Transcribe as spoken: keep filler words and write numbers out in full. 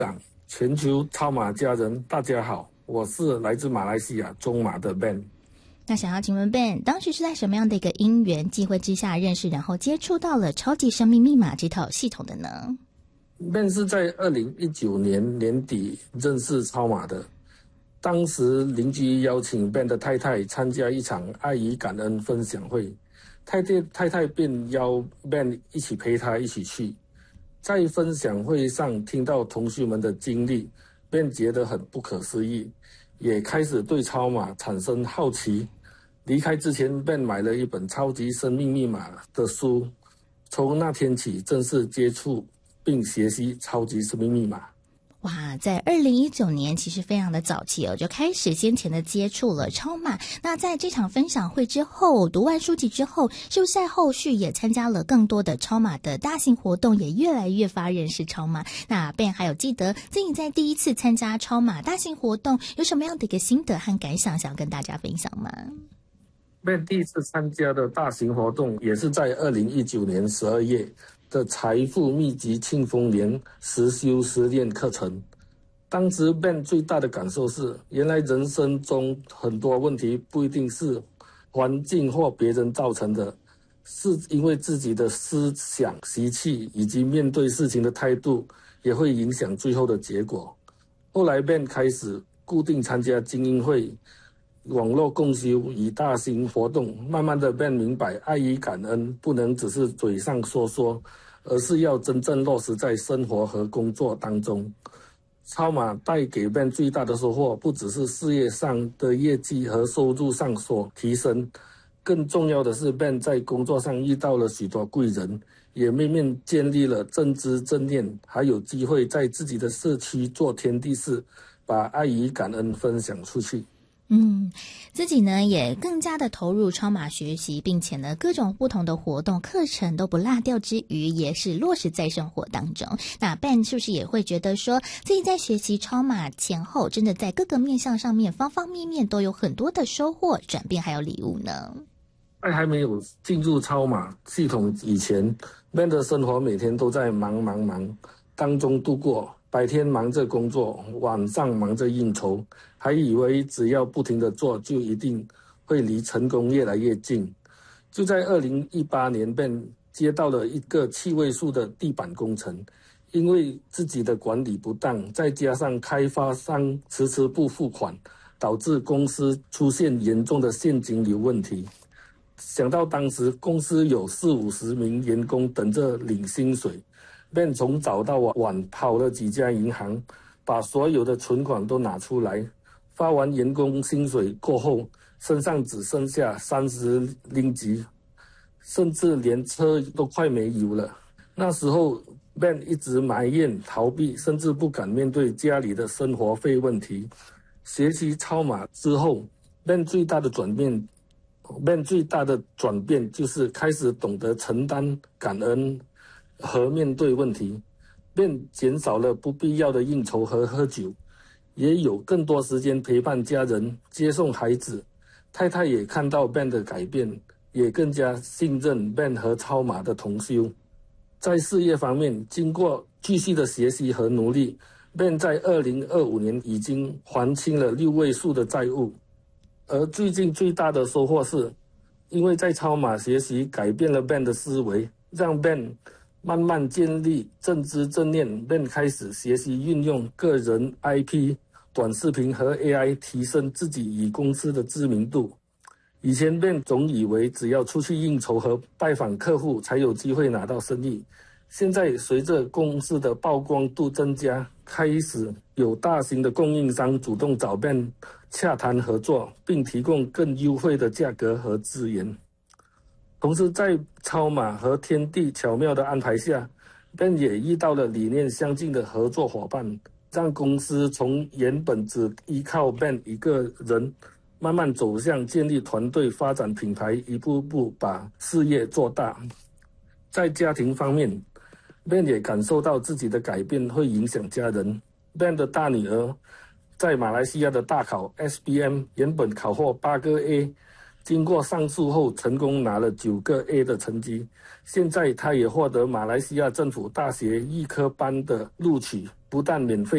全球超马家人，大家好，我是来自马来西亚中马的 Ben。 那想要请问 Ben， 当时是在什么样的一个因缘际会之下认识，然后接触到了超级生命密码这套系统的呢？ Ben 是在二零一九年年底认识超马的，当时邻居邀请 Ben 的太太参加一场爱与感恩分享会，太太太太便邀 Ben 一起陪他一起去。在分享会上听到同学们的经历， Ben 觉得很不可思议，也开始对超马产生好奇。离开之前 Ben 买了一本超级生命密码的书，从那天起正式接触并学习超级生命密码。 哇，在二零一九年其实非常的早期哦，就开始先前的接触了超码。那在这场分享会之后，读完书籍之后，是不是在后续也参加了更多的超码的大型活动，也越来越发认识超码？那 Ben 还有记得自己在第一次参加超码大型活动有什么样的一个心得和感想，想要跟大家分享吗？ Ben 第一次参加的大型活动也是在二零一九年十二月的财富秘籍庆丰年实修实练课程。当时 Ben 最大的感受是，原来人生中很多问题不一定是环境或别人造成的，是因为自己的思想习气以及面对事情的态度也会影响最后的结果。后来 Ben 开始固定参加精英会、网络共修与大型活动，慢慢的 Ben 明白爱与感恩不能只是嘴上说说，而是要真正落实在生活和工作当中。超码带给 Ben 最大的收获，不只是事业上的业绩和收入上所提升，更重要的是 Ben 在工作上遇到了许多贵人，也慢慢建立了正知正念，还有机会在自己的社区做天地事，把爱与感恩分享出去。 嗯，自己呢也更加的投入超码学习，并且呢各种不同的活动课程都不落掉之余，也是落实在生活当中。那 Ben 是不是也会觉得说自己在学习超码前后，真的在各个面向上面方方面面都有很多的收获、转变还有礼物呢？ 在还没有进入超码系统以前， Ben 的生活每天都在忙忙忙当中度过，白天忙着工作，晚上忙着应酬，还以为只要不停地做就一定会离成功越来越近。就在二零一八年 Ben 接到了一个七位数的地板工程，因为自己的管理不当，再加上开发商迟迟不付款，导致公司出现严重的现金流问题。想到当时公司有四五十名员工等着领薪水， Ben 从早到晚跑了几家银行，把所有的存款都拿出来。发完员工薪水过后，身上只剩下三十零几，甚至连车都快没油了。那时候 Ben 一直埋怨逃避，甚至不敢面对家里的生活费问题。学习超码之后， Ben 最大的转变 Ben 最大的转变就是开始懂得承担、感恩和面对问题，便减少了不必要的应酬和喝酒，也有更多时间陪伴家人、接送孩子。太太也看到 Ben 的改变，也更加信任 Ben 和超码的同修。在事业方面，经过继续的学习和努力， Ben 在二零二五年已经还清了六位数的债务。而最近最大的收获是，因为在超码学习改变了 Ben 的思维，让 Ben 慢慢建立正知正念。 Ben 开始学习运用个人 I P、 短视频和 A I 提升自己与公司的知名度。以前 Ben 总以为只要出去应酬和拜访客户才有机会拿到生意，现在随着公司的曝光度增加，开始有大型的供应商主动找 Ben 洽谈合作，并提供更优惠的价格和资源。同时在超码和天地巧妙的安排下， Ben 也遇到了理念相近的合作伙伴，让公司从原本只依靠 Ben 一个人，慢慢走向建立团队、发展品牌，一步步把事业做大。在家庭方面， Ben 也感受到自己的改变会影响家人。 Ben 的大女儿在马来西亚的大考 S B M 原本考获八个 A， 经过上诉后成功拿了九个 A 的成绩。现在她也获得马来西亚政府大学预科班的录取， 不但免费